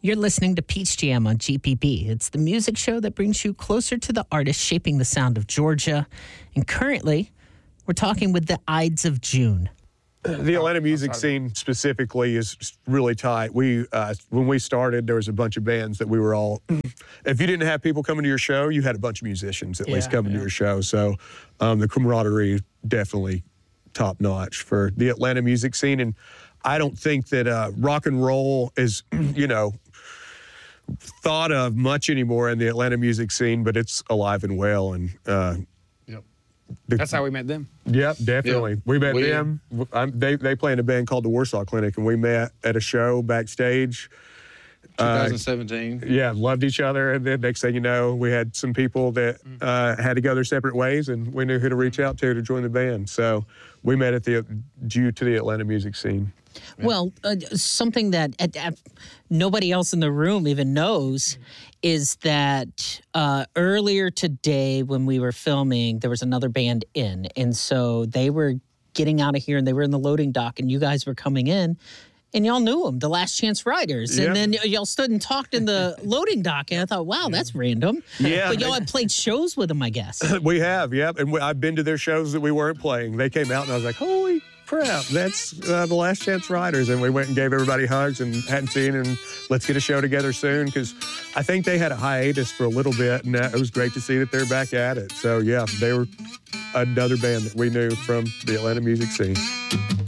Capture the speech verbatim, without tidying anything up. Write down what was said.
You're listening to Peach Jam on G P B. It's the music show that brings you closer to the artists shaping the sound of Georgia. And currently, we're talking with the Ides of June. The Atlanta music scene specifically is really tight. We, uh, when we started, there was a bunch of bands that we were all, if you didn't have people coming to your show, you had a bunch of musicians at Yeah, least coming yeah. to your show. So um, the camaraderie definitely top notch for the Atlanta music scene. And I don't think that uh, rock and roll is, you know, thought of much anymore in the Atlanta music scene, but it's alive and well. And uh, Yep. the, That's how we met them. Yep, definitely. Yeah. We met We- them. I'm, they they play in a band called the Warsaw Clinic, and we met at a show backstage. Uh, twenty seventeen. yeah, loved each other, and then next thing you know, we had some people that uh, had to go their separate ways, and we knew who to reach out to to join the band. So we met at the due to the Atlanta music scene. Well, uh, something that uh, uh, nobody else in the room even knows is that uh, earlier today when we were filming, there was another band in. And so they were getting out of here and they were in the loading dock and you guys were coming in and y'all knew them, the Last Chance Riders. Yep. And then y- y'all stood and talked in the loading dock. And I thought, wow, that's random. Yeah. But y'all had played shows with them, I guess. We have, yep. And we, I've been to their shows that we weren't playing. They came out, and I was like, holy crap, that's uh, the Last Chance Riders. And we went and gave everybody hugs and hadn't seen, and let's get a show together soon, because I think they had a hiatus for a little bit, and that, it was great to see that they're back at it. So, yeah, they were another band that we knew from the Atlanta music scene.